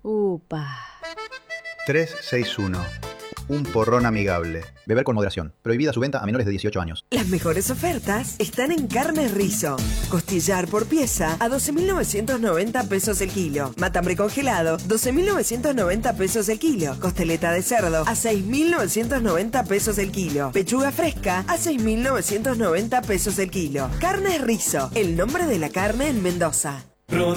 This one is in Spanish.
Upa. 361. Un porrón amigable. Beber con moderación. Prohibida su venta a menores de 18 años. Las mejores ofertas están en Carnes Rizo. Costillar por pieza a 12.990 pesos el kilo. Matambre congelado, 12.990 pesos el kilo. Costeleta de cerdo a 6.990 pesos el kilo. Pechuga fresca a 6.990 pesos el kilo. Carnes Rizo, el nombre de la carne en Mendoza.